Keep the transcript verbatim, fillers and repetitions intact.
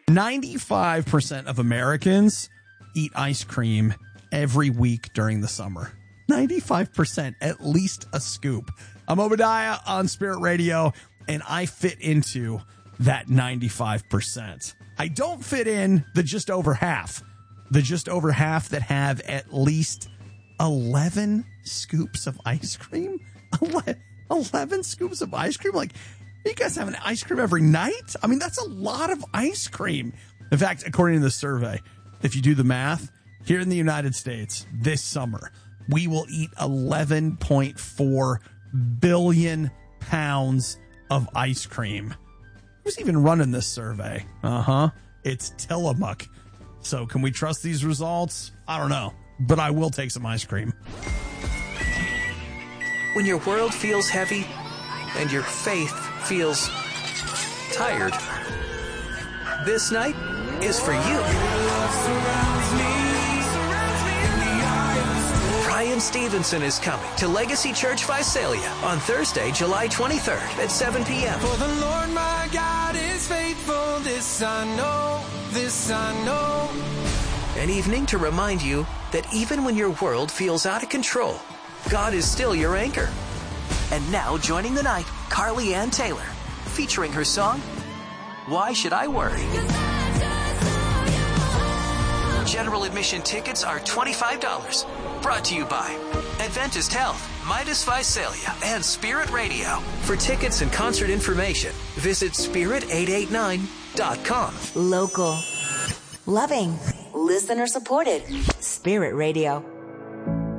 ninety-five percent of Americans eat ice cream every week during the summer. ninety-five percent, at least a scoop. I'm Obadiah on Spirit Radio, and I fit into that ninety-five percent. I don't fit in the just over half. The just over half that have at least eleven scoops of ice cream? eleven scoops of ice cream? Like, you guys having ice cream every night? I mean, that's a lot of ice cream. In fact, according to the survey, if you do the math, here in the United States this summer, we will eat eleven point four billion pounds of ice cream. Who's even running this survey? Uh-huh. It's Tillamook. So can we trust these results? I don't know, but I will take some ice cream. When your world feels heavy and your faith feels tired, this night is for you. Brian Stevenson is coming to Legacy Church Visalia on Thursday, July twenty-third at seven p.m. For the Lord my God is faithful, this I know, this I know. An evening to remind you that even when your world feels out of control, God is still your anchor. And now joining the night, Carly Ann Taylor, featuring her song, Why Should I Worry? General admission tickets are twenty-five dollars. Brought to you by Adventist Health, Midas Visalia, and Spirit Radio. For tickets and concert information, visit spirit eight eight nine dot com. Local. Loving. Listener supported. Spirit Radio.